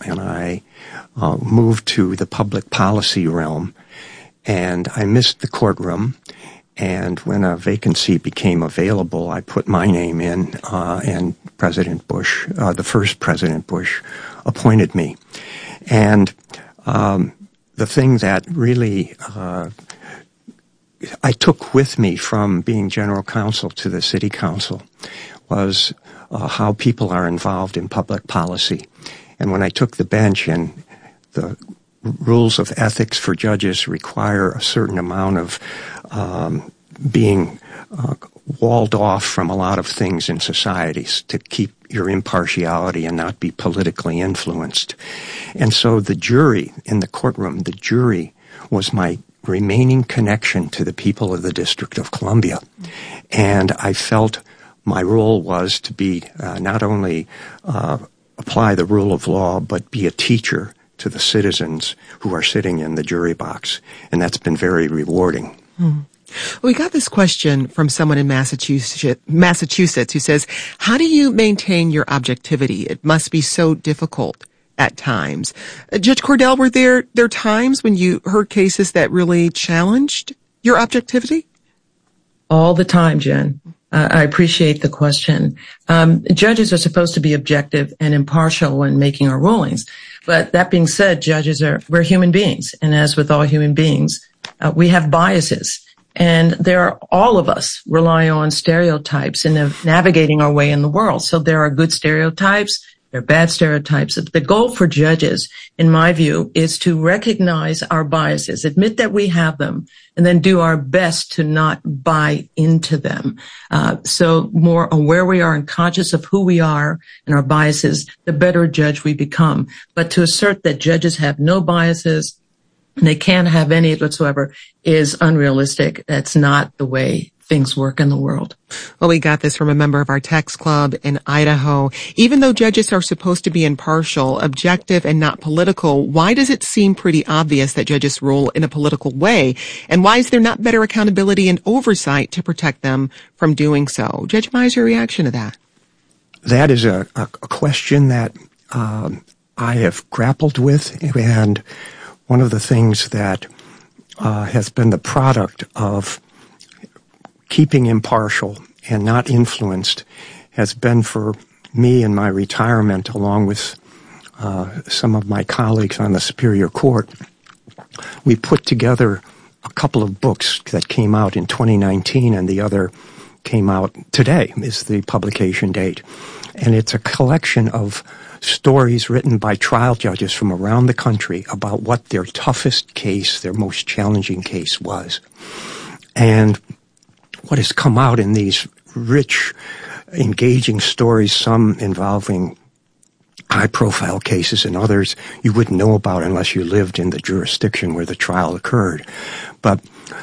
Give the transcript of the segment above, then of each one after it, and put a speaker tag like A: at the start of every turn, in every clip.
A: and I moved to the public policy realm, and I missed the courtroom. And when a vacancy became available, I put my name in, and President Bush, the first President Bush, appointed me. And the thing that really I took with me from being general counsel to the city council was how people are involved in public policy. And when I took the bench, and the rules of ethics for judges require a certain amount of being walled off from a lot of things in societies to keep your impartiality and not be politically influenced. And so the jury in the courtroom, the jury was my remaining connection to the people of the District of Columbia. And I felt my role was to be not only apply the rule of law, but be a teacher to the citizens who are sitting in the jury box. And that's been very rewarding.
B: Mm. We got this question from someone in Massachusetts who says, how do you maintain your objectivity? It must be so difficult at times. Judge Cordell, were there times when you heard cases that really challenged your objectivity?
C: All the time, Jen. I appreciate the question. Judges are supposed to be objective and impartial when making our rulings. But that being said, we're human beings. And as with all human beings, we have biases. And all of us rely on stereotypes in navigating our way in the world. So there are good stereotypes, there are bad stereotypes. The goal for judges, in my view, is to recognize our biases, admit that we have them, and then do our best to not buy into them. So more aware we are and conscious of who we are and our biases, the better judge we become. But to assert that judges have no biases, and they can't have any whatsoever, is unrealistic. That's not the way things work in the world.
B: Well, we got this from a member of our text club in Idaho. Even though judges are supposed to be impartial, objective, and not political, why does it seem pretty obvious that judges rule in a political way? And why is there not better accountability and oversight to protect them from doing so? Judge Mize, your reaction to that?
A: That is a question that I have grappled with, and one of the things that has been the product of keeping impartial and not influenced has been for me in my retirement, along with some of my colleagues on the Superior Court. We put together a couple of books that came out in 2019, and the other came out today, is the publication date. And it's a collection of stories written by trial judges from around the country about what their toughest case, their most challenging case was. And what has come out in these rich, engaging stories, some involving high-profile cases and others you wouldn't know about unless you lived in the jurisdiction where the trial occurred. But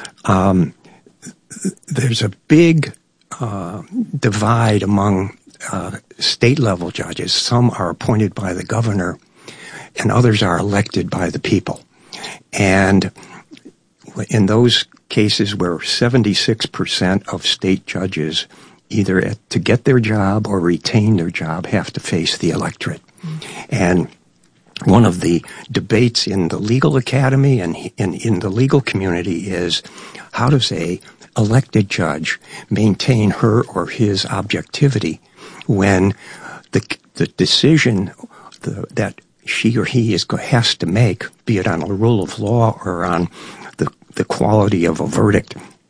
A: there's a big divide among state-level judges. Some are appointed by the governor, and others are elected by the people. And in those cases where 76% of state judges, either to get their job or retain their job, have to face the electorate. And one of the debates in the legal academy and in the legal community is, how does a elected judge maintain her or his objectivity when the decision that she or he has to make, be it on a rule of law or on the quality of a verdict,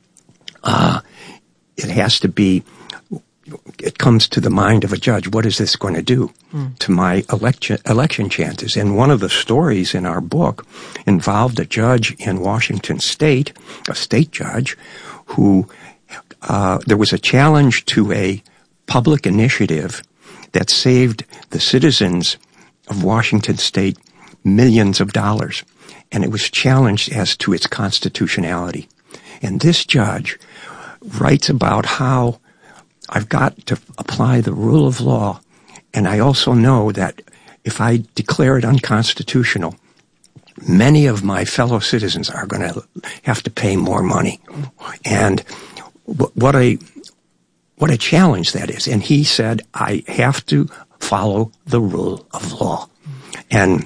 A: it has to be, it comes to the mind of a judge, what is this going to do to my election chances? And one of the stories in our book involved a judge in Washington State, a state judge, who there was a challenge to a public initiative that saved the citizens of Washington State millions of dollars. And it was challenged as to its constitutionality. And this judge writes about how I've got to apply the rule of law, and I also know that if I declare it unconstitutional, many of my fellow citizens are going to have to pay more money. And what a challenge that is. And he said, I have to follow the rule of law. And